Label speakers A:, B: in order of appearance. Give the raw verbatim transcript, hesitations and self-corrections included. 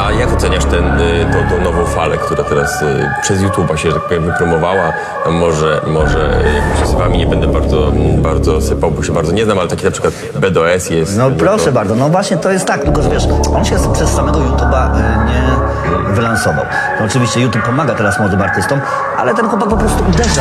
A: A jak oceniasz ten, tą, tą nową falę, która teraz przez YouTube'a się, że tak powiem, wypromowała? A może, może jakimiś osobami nie będę bardzo, bardzo sypał, bo się bardzo nie znam, ale taki na przykład B D O S jest...
B: No proszę to... bardzo, no właśnie to jest tak, tylko że wiesz, on się przez samego YouTube'a nie wylansował. No oczywiście YouTube pomaga teraz młodym artystom, ale ten chłopak po prostu uderza